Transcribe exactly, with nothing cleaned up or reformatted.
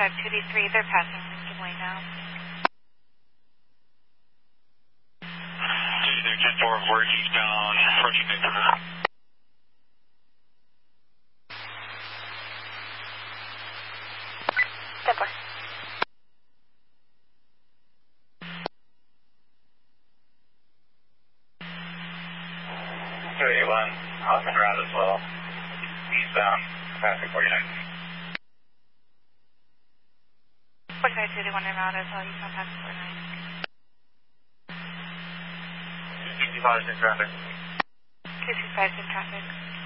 five two D three, they're passing Lincoln Way now. two D three, ten four, we're eastbound, approaching Vancouver. ten four. two eighty-one, Austin route as well. Eastbound, passing forty-nine. forty-five two D one in route as well, you can pass forty-nine. two sixty-five is in traffic. two sixty-five is in traffic.